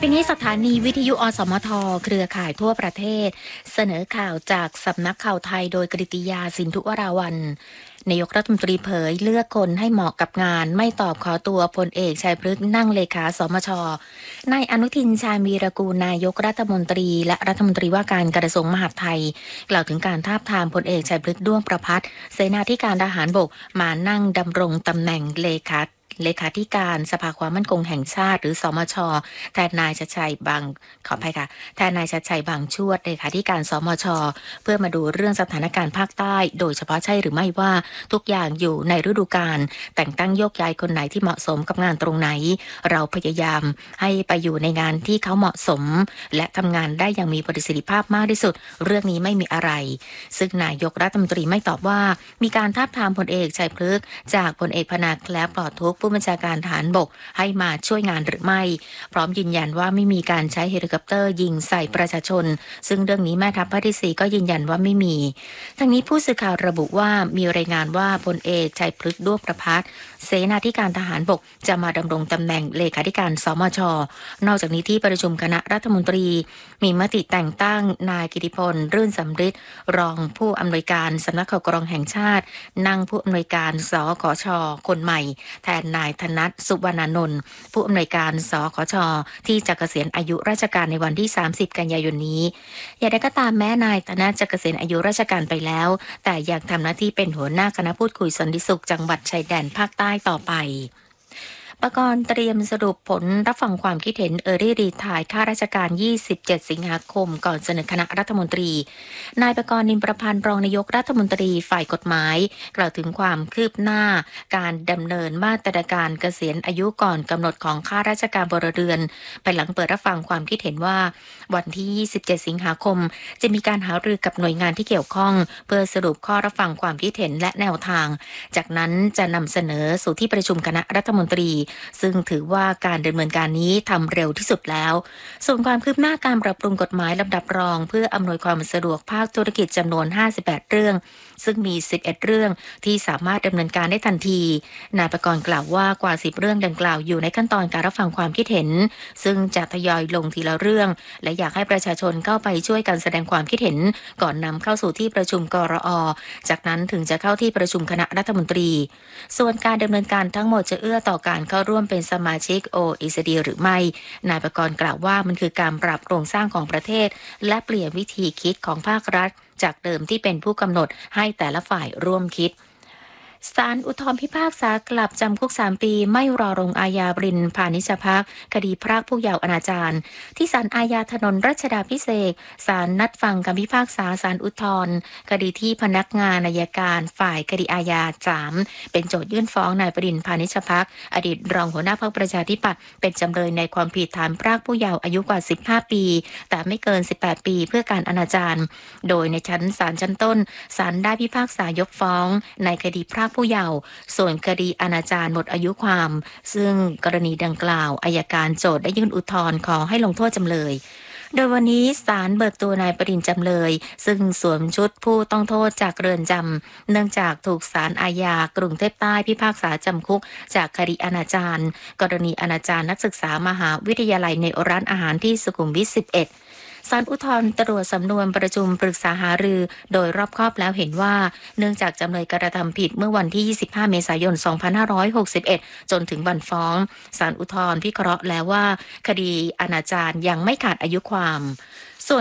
ทีนี้สถานีวิทยุอสมทเครือข่ายทั่วประเทศเสนอข่าวจากสำนักข่าวไทยโดยกฤติยาสินธุวราวัลย์นายกรัฐมนตรีเผยเลือกคนให้เหมาะกับงานไม่ตอบขอตัวพลเอกชัยพฤกษ์นั่งเลขาสมชนายอนุทินชาญวีรกูลนายกรัฐมนตรีและรัฐมนตรีว่าการกระทรวงมหาดไทยกล่าวถึงการทาบทามพลเอกชัยพฤกษ์ด้วงประภัตรเสนาธิการทหารบกมานั่งดำรงตำแหน่งเลขาธิการสภาความมั่นคงแห่งชาติหรือสมชแทนนายชัดชัยขออภัยค่ะแทนนายชัดชัยบางชวดเลขาธิการสมชเพื่อมาดูเรื่องสถานการณ์ภาคใต้โดยเฉพาะใช่หรือไม่ว่าทุกอย่างอยู่ในฤดูกาลแต่งตั้งโยกย้ายคนไหนที่เหมาะสมกับงานตรงไหนเราพยายามให้ไปอยู่ในงานที่เขาเหมาะสมและทำงานได้อย่างมีประสิทธิภาพมากที่สุดเรื่องนี้ไม่มีอะไรซึ่งนายกรัฐมนตรีไม่ตอบว่ามีการทาบทามพลเอกชัยพฤกษ์จากพลเอกพนาคและปลอดทุกข์ผู้บัญชาการทหารบกให้มาช่วยงานหรือไม่พร้อมยืนยันว่าไม่มีการใช้เฮลิคอปเตอร์ยิงใส่ประชาชนซึ่งเรื่องนี้แม่ทัพภาคที่4ก็ยืนยันว่าไม่มีทั้งนี้ผู้สื่อข่าวระบุว่ามีรายงานว่าพลเอกชัยพฤกษ์ด้วงประภัตรเสนาธิการทหารบกจะมาดำรงตำแหน่งเลขาธิการสมชนอกจากนี้ที่ประชุมคณะรัฐมนตรีมีมติแต่งตั้งนายกิติพลรื่นสำริดรองผู้อำนวยการสำนักข่าวกรองแห่งชาตินั่งผู้อำนวยการสขชคนใหม่แทนนายธนัทสุวรรณนนท์ผู้อำนวยการสขชที่จะเกษียณอายุราชการในวันที่30กันยายนนี้อย่างไรก็ตามแม้นายธนัทจะเกษียณอายุราชการไปแล้วแต่ยังทำหน้าที่เป็นหัวหน้าคณะพูดคุยสันติสุขจังหวัดชายแดนภาคใต้ต่อไปประกรณ์เตรียมสรุปผลรับฟังความคิดเห็นรี่รีทายข้าราชการ27สิงหาคมก่อนเสนอคณะรัฐมนตรีนายประกรณ์นิมประพันธ์รองนายกรัฐมนตรีฝ่ายกฎหมายกล่าวถึงความคืบหน้าการดำเนินมาตรการเกษียณอายุก่อนกำหนดของข้าราชการพลเรือนภายหลังเปิดรับฟังความคิดเห็นว่าวันที่27สิงหาคมจะมีการหารือกับหน่วยงานที่เกี่ยวข้องเพื่อสรุปข้อรับฟังความคิดเห็นและแนวทางจากนั้นจะนำเสนอสู่ที่ประชุมคณะรัฐมนตรีซึ่งถือว่าการดำเนินการนี้ทำเร็วที่สุดแล้วส่วนความคืบหน้าการปรับปรุงกฎหมายลำดับรองเพื่ออำนวยความสะดวกภาคธุรกิจจำนวน58เรื่องซึ่งมี11เรื่องที่สามารถดำเนินการได้ทันทีนายประกรณ์กล่าวว่ากว่า10เรื่องดังกล่าวอยู่ในขั้นตอนการรับฟังความคิดเห็นซึ่งจะทยอยลงทีละเรื่องและอยากให้ประชาชนเข้าไปช่วยกันแสดงความคิดเห็นก่อนนำเข้าสู่ที่ประชุมกรอจากนั้นถึงจะเข้าที่ประชุมคณะรัฐมนตรีส่วนการดำเนินการทั้งหมดจะเอื้อต่อการเข้าร่วมเป็นสมาชิก OECD หรือไม่นายประกรณ์กล่าวว่ามันคือการปรับโครงสร้างของประเทศและเปลี่ยนวิธีคิดของภาครัฐจากเดิมที่เป็นผู้กำหนดให้แต่ละฝ่ายร่วมคิดศาลอุทธรณ์พิพากษากลับจำคุก3ปีไม่รอลงอาญาบรินพาณิชภักคดีพรากผู้เยาว์อนาจารที่ศาลอาญาถนนรัชดาภิเษกศาลนัดฟังคำพิพากษาศาลอุทธรณ์คดีที่พนักงานอัยการฝ่ายคดีอาญา3เป็นโจทยื่นฟ้องนายบรินพาณิชภักอดีตรองหัวหน้าพรรคประชาธิปัตย์เป็นจำเลยในความผิดฐานพรากผู้เยาว์อายุกว่า15ปีแต่ไม่เกิน18ปีเพื่อการอนาจารโดยในชั้นศาลชั้นต้นศาลได้พิพากษายกฟ้องในคดีพรากผู้เยาว์ส่วนคดีอนาจารหมดอายุความซึ่งกรณีดังกล่าวอัยการโจทก์ได้ยื่นอุทธรณ์ขอให้ลงโทษจำเลยโดยวันนี้ศาลเบิกตัวนายปริญจำเลยซึ่งสวมชุดผู้ต้องโทษจากเรือนจำเนื่องจากถูกศาลอาญากรุงเทพใต้พิพากษาจำคุกจากคดีอนาจารกรณีอนาจารนักศึกษามหาวิทยาลัยในร้านอาหารที่สุขุมวิท11ศาลอุทธรณ์ตรวจสำนวนประชุมปรึกษาหารือโดยรอบคอบแล้วเห็นว่าเนื่องจากจำเลยกระทำผิดเมื่อวันที่25เมษายน2561จนถึงวันฟ้องศาลอุทธรณ์พิเคราะห์แล้วว่าคดีอนาจารยังไม่ขาดอายุความ